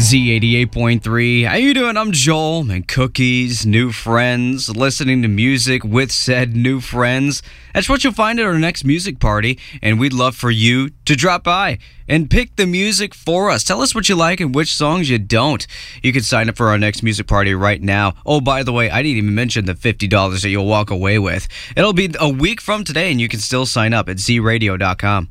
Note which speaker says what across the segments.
Speaker 1: Z88.3. How you doing? I'm Joel, and cookies, new friends, listening to music with said new friends. That's what you'll find at our next music party, and we'd love for you to drop by and pick the music for us. Tell us what you like and which songs you don't. You can sign up for our next music party right now. Oh, by the way, I didn't even mention the $50 that you'll walk away with. It'll be a week from today, and you can still sign up at zradio.com.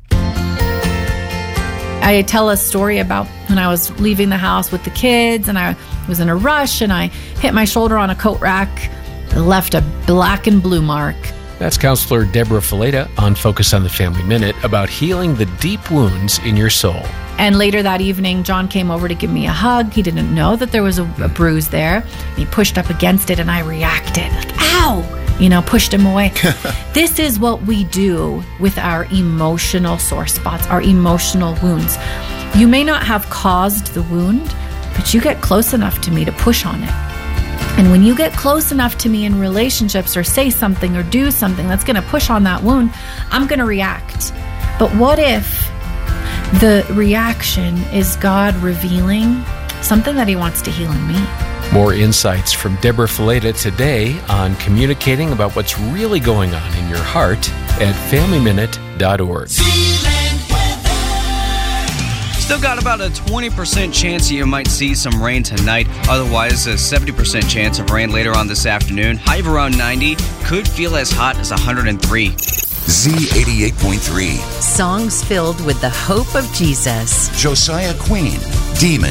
Speaker 2: I tell a story about when I was leaving the house with the kids and I was in a rush and I hit my shoulder on a coat rack, left a black and blue mark.
Speaker 3: That's Counselor Deborah Fileta on Focus on the Family Minute about healing the deep wounds in your soul.
Speaker 2: And later that evening, John came over to give me a hug. He didn't know that there was a bruise there. He pushed up against it and I reacted like, ow! Pushed him away. This is what we do with our emotional sore spots, our emotional wounds. You may not have caused the wound, but you get close enough to me to push on it. And when you get close enough to me in relationships or say something or do something that's going to push on that wound, I'm going to react. But what if the reaction is God revealing something that he wants to heal in me?
Speaker 3: More insights from Deborah Fileta today on communicating about what's really going on in your heart at FamilyMinute.org.
Speaker 1: Still got about a 20% chance you might see some rain tonight. Otherwise, a 70% chance of rain later on this afternoon. High of around 90. Could feel as hot as 103.
Speaker 4: Z88.3.
Speaker 5: Songs filled with the hope of Jesus.
Speaker 4: Josiah Queen, Demon.